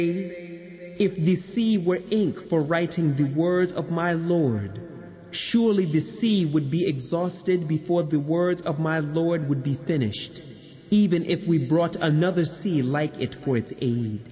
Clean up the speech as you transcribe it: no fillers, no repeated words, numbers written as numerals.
If the sea were ink for writing the words of my Lord, surely the sea would be exhausted before the words of my Lord would be finished, even if we brought another sea like it for its aid.